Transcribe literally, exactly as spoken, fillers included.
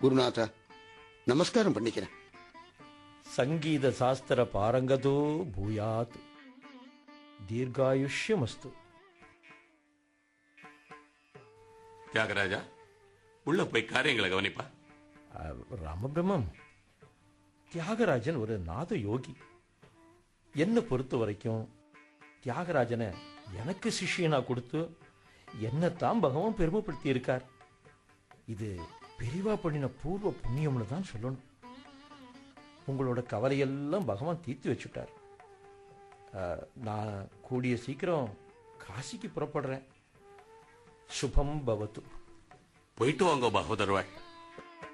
குருநாதா, நமஸ்காரம் பண்ணிக்கிறேன். சங்கீத சாஸ்திர பாரங்கதோ பூயாத், தீர்காயுஷ்யமஸ்து. தியாகராஜா, உள்ள போய் காரியங்களை கவனிப்பா. ராமபிரம்மம், தியாகராஜன் ஒரு நாத யோகி. என்னை பொறுத்த வரைக்கும் தியாகராஜனை எனக்கு சிஷ்யனா கொடுத்து என்னத்தான் பகவான் பெருமைப்படுத்தி இருக்கார். இது பெரிவா பண்ணின பூர்வ புண்ணியம்னு தான் சொல்லணும். உங்களோட கவலையெல்லாம் பகவான் தீர்த்து வச்சுட்டார். நான் கூடிய சீக்கிரம் காசிக்கு புறப்படுறேன். சுபம் பவத்து. போயிட்டு வாங்க பகவதர்வாள்.